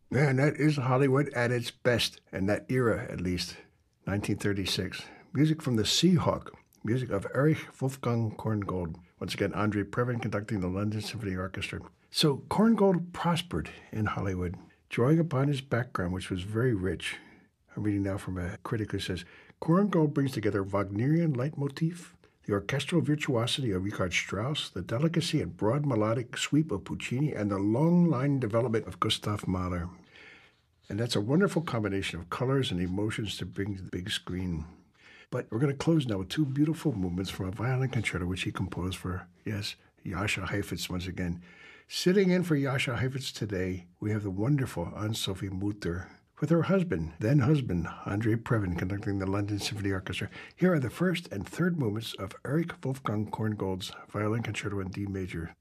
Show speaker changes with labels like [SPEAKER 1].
[SPEAKER 1] Man, that is Hollywood at its best, and that era at least. 1936. Music from the Seahawk. Music of Erich Wolfgang Korngold. Once again, Andre Previn conducting the London Symphony Orchestra. So Korngold prospered in Hollywood, drawing upon his background, which was very rich. I'm reading now from a critic who says, Korngold brings together Wagnerian leitmotif, the orchestral virtuosity of Richard Strauss, the delicacy and broad melodic sweep of Puccini, and the long-line development of Gustav Mahler. And that's a wonderful combination of colors and emotions to bring to the big screen. But we're going to close now with two beautiful movements from a violin concerto which he composed for, yes, Jascha Heifetz once again. Sitting in for Jascha Heifetz today, we have the wonderful Anne-Sophie Mutter with her husband, then husband, Andre Previn, conducting the London Symphony Orchestra. Here are the first and third movements of Erich Wolfgang Korngold's Violin Concerto in D major.